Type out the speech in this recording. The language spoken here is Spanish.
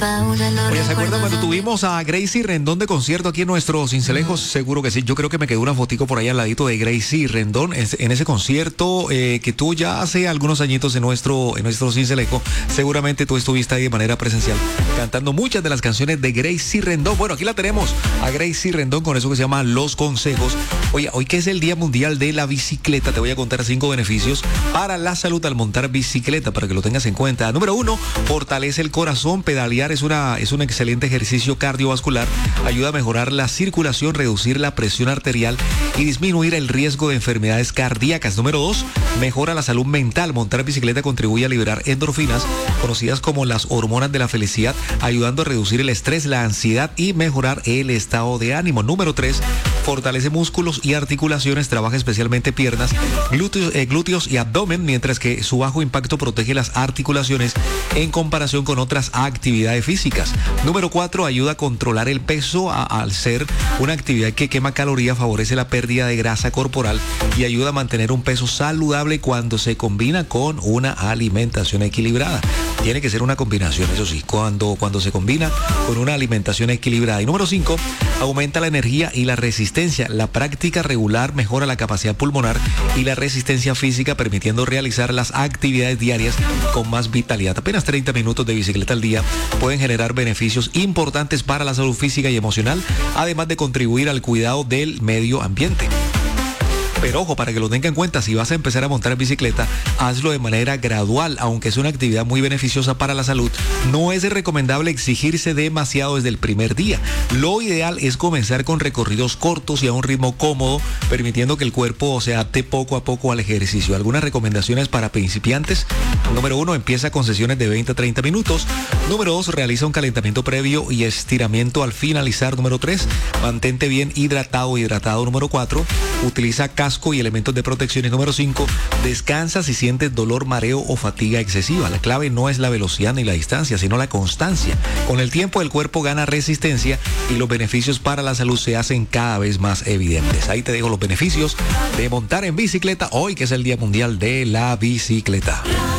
Oye, ¿se acuerdan cuando tuvimos a Gracie Rendón de concierto aquí en nuestro Cincelejos? Seguro que sí. Yo creo que me quedó una fotico por ahí al ladito de Gracie Rendón en ese concierto que tú ya hace algunos añitos en nuestro Cincelejo. Seguramente tú estuviste ahí de manera presencial cantando muchas de las canciones de Gracie Rendón. Bueno, aquí la tenemos a Gracie Rendón con eso que se llama Los Consejos. Oye, hoy que es el Día Mundial de la Bicicleta, te voy a contar 5 beneficios para la salud al montar bicicleta, para que lo tengas en cuenta. Número 1, fortalece el corazón. Pedalear es un excelente ejercicio cardiovascular. Ayuda a mejorar la circulación, reducir la presión arterial y disminuir el riesgo de enfermedades cardíacas. Número 2, mejora la salud mental. Montar bicicleta contribuye a liberar endorfinas, conocidas como las hormonas de la felicidad, ayudando a reducir el estrés, la ansiedad y mejorar el estado de ánimo. Número 3, fortalece músculos y articulaciones. Trabaja especialmente piernas, glúteos y abdomen, mientras que su bajo impacto protege las articulaciones en comparación con otras actividades físicas. Número 4, ayuda a controlar el peso. Al ser una actividad que quema calorías, favorece la pérdida de grasa corporal y ayuda a mantener un peso saludable cuando se combina con una alimentación equilibrada. Tiene que ser una combinación, eso sí, cuando se combina con una alimentación equilibrada. Y número 5, aumenta la energía y la resistencia. La práctica regular mejora la capacidad pulmonar y la resistencia física, permitiendo realizar las actividades diarias con más vitalidad. Apenas 30 minutos de bicicleta al día pueden generar beneficios importantes para la salud física y emocional, además de contribuir al cuidado del medio ambiente. Pero ojo, para que lo tenga en cuenta, si vas a empezar a montar en bicicleta, hazlo de manera gradual. Aunque es una actividad muy beneficiosa para la salud, no es recomendable exigirse demasiado desde el primer día. Lo ideal es comenzar con recorridos cortos y a un ritmo cómodo, permitiendo que el cuerpo se adapte poco a poco al ejercicio. Algunas recomendaciones para principiantes. Número 1, empieza con sesiones de 20 a 30 minutos. Número 2, realiza un calentamiento previo y estiramiento al finalizar. Número 3, mantente bien hidratado. Número 4, utiliza casco y elementos de protección. Y número 5, descansa si sientes dolor, mareo o fatiga excesiva. La clave no es la velocidad ni la distancia, sino la constancia. Con el tiempo el cuerpo gana resistencia y los beneficios para la salud se hacen cada vez más evidentes. Ahí te dejo los beneficios de montar en bicicleta hoy, que es el Día Mundial de la Bicicleta.